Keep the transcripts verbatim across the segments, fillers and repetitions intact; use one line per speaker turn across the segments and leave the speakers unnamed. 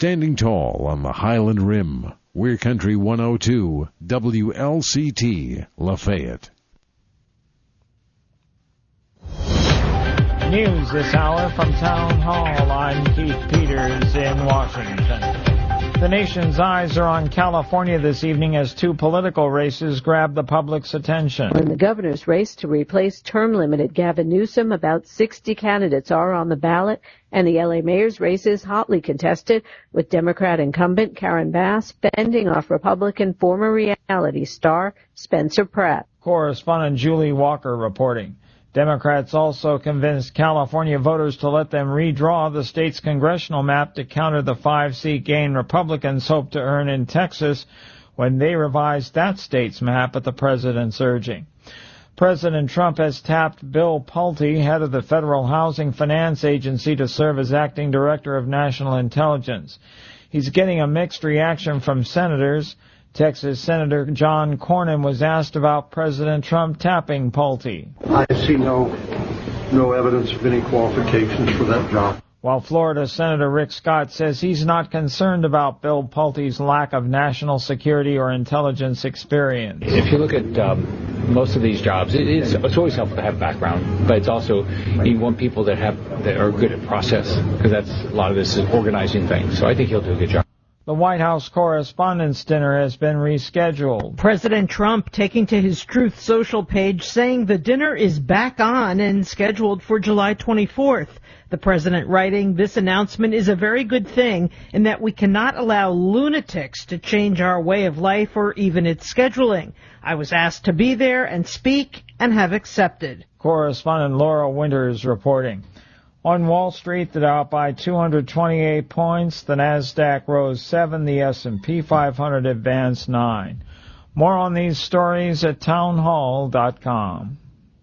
standing tall on the Highland Rim. We're Country one oh two, W L C T, Lafayette.
News this hour from Town Hall. I'm Keith Peters in Washington. The nation's eyes are on California this evening as two political races grab the public's attention.
In the governor's race to replace term-limited Gavin Newsom, about sixty candidates are on the ballot, and the L A mayor's race is hotly contested, with Democrat incumbent Karen Bass fending off Republican former reality star Spencer Pratt.
Correspondent Julie Walker reporting. Democrats also convinced California voters to let them redraw the state's congressional map to counter the five-seat gain Republicans hope to earn in Texas when they revised that state's map at the president's urging. President Trump has tapped Bill Pulte, head of the Federal Housing Finance Agency, to serve as acting director of national intelligence. He's getting a mixed reaction from senators. Texas Senator John Cornyn was asked about President Trump tapping Pulte.
I see no no evidence of any qualifications for that job.
While Florida Senator Rick Scott says he's not concerned about Bill Pulte's lack of national security or intelligence experience.
If you look at um, most of these jobs, it is, it's always helpful to have background, but it's also you want people that have that are good at process, because that's a lot of this is organizing things. So I think he'll do a good job.
The White House Correspondents' Dinner has been rescheduled.
President Trump taking to his Truth Social page saying the dinner is back on and scheduled for July twenty-fourth. The president writing, "This announcement is a very good thing in that we cannot allow lunatics to change our way of life or even its scheduling. I was asked to be there and speak and have accepted."
Correspondent Laura Winters reporting. On Wall Street, the Dow by two hundred twenty-eight points, the Nasdaq rose seven, the S and P five hundred advanced nine. More on these stories at townhall dot com.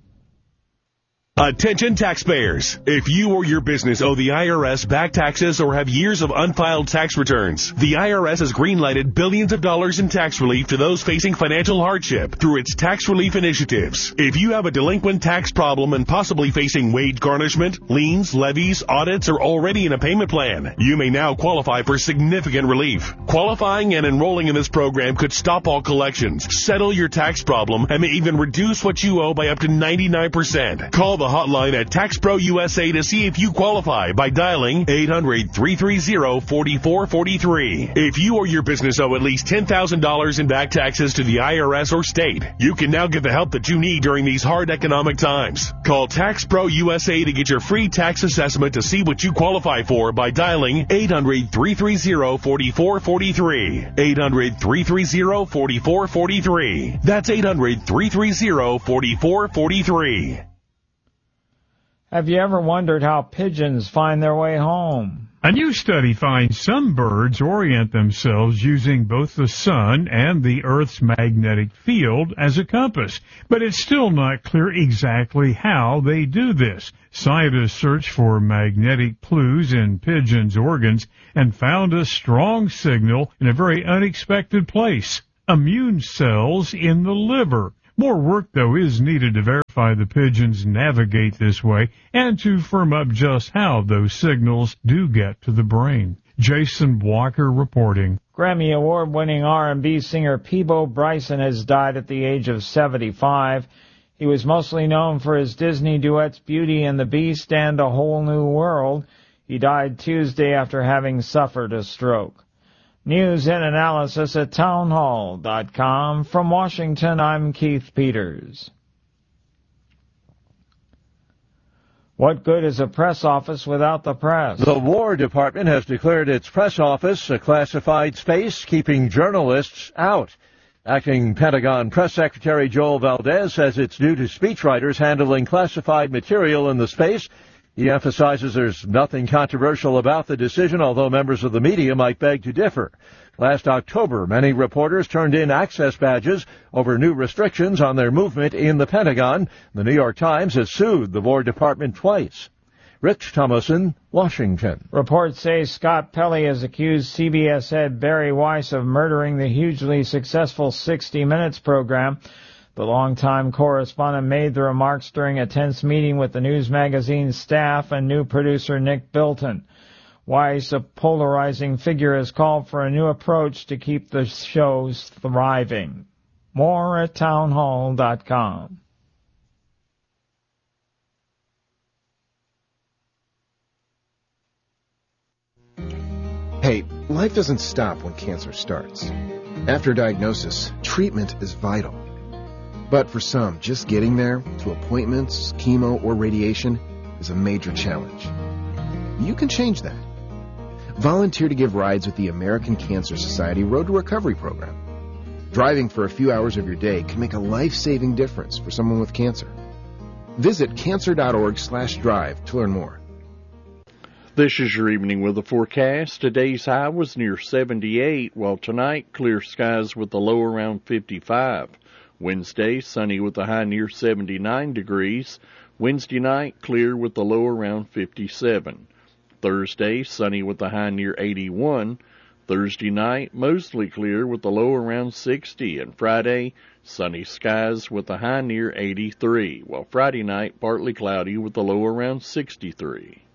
Attention taxpayers. If you or your business owe the I R S back taxes or have years of unfiled tax returns, the I R S has greenlighted billions of dollars in tax relief to those facing financial hardship through its tax relief initiatives. If you have a delinquent tax problem and possibly facing wage garnishment, liens, levies, audits, or already in a payment plan, you may now qualify for significant relief. Qualifying and enrolling in this program could stop all collections, settle your tax problem, and may even reduce what you owe by up to ninety-nine percent. Call the hotline at TaxPro U S A to see if you qualify by dialing eight hundred, three three zero, four four four three. If you or your business owe at least ten thousand dollars in back taxes to the I R S or state, you can now get the help that you need during these hard economic times. Call TaxPro U S A to get your free tax assessment to see what you qualify for by dialing eight hundred, three three zero, four four four three. eight hundred, three three zero, four four four three. That's eight hundred, three three zero, four four four three.
Have you ever wondered how pigeons find their way home?
A new study finds some birds orient themselves using both the sun and the Earth's magnetic field as a compass, but it's still not clear exactly how they do this. Scientists searched for magnetic clues in pigeons' organs and found a strong signal in a very unexpected place: immune cells in the liver. More work, though, is needed to verify the pigeons navigate this way and to firm up just how those signals do get to the brain. Jason Walker reporting.
Grammy Award-winning R and B singer Peabo Bryson has died at the age of seventy-five. He was mostly known for his Disney duets Beauty and the Beast and A Whole New World. He died Tuesday after having suffered a stroke. News and analysis at townhall dot com. From Washington, I'm Keith Peters. What good is a press office without the press?
The War Department has declared its press office a classified space, keeping journalists out. Acting Pentagon Press Secretary Joel Valdez says it's due to speechwriters handling classified material in the space. He emphasizes there's nothing controversial about the decision, although members of the media might beg to differ. Last October, many reporters turned in access badges over new restrictions on their movement in the Pentagon. The New York Times has sued the War Department twice. Rich Thomason, Washington.
Reports say Scott Pelley has accused C B S head Barry Weiss of murdering the hugely successful sixty minutes program. The longtime correspondent made the remarks during a tense meeting with the news magazine's staff and new producer Nick Bilton. Weiss, a polarizing figure, has called for a new approach to keep the shows thriving. More at townhall dot com.
Hey, life doesn't stop when cancer starts. After diagnosis, treatment is vital. But for some, just getting there, to appointments, chemo, or radiation, is a major challenge. You can change that. Volunteer to give rides with the American Cancer Society Road to Recovery program. Driving for a few hours of your day can make a life-saving difference for someone with cancer. Visit cancer dot org slash drive to learn more.
This is your evening weather forecast. Today's high was near seventy-eight, while tonight clear skies with a low around fifty-five. Wednesday, sunny with a high near seventy-nine degrees. Wednesday night, clear with a low around fifty-seven. Thursday, sunny with a high near eighty-one. Thursday night, mostly clear with a low around sixty. And Friday, sunny skies with a high near eighty-three, while Friday night, partly cloudy with a low around sixty-three.